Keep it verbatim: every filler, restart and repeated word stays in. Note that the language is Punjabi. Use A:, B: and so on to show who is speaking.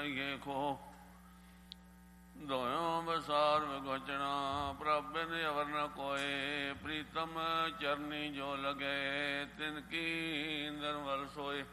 A: ਲਈਏ ਖੋ। ਦੋਇਓ ਬਸਾਰ ਵਿਗੋਚਣਾ ਪ੍ਰਭ ਬਿਨ ਅਵਰ ਨ ਕੋਏ। ਪ੍ਰੀਤਮ ਚਰਨੀ ਜੋ ਲਗੇ ਤਿਨ ਕੀ ਇੰਦਰ ਵਲ ਸੋਏ।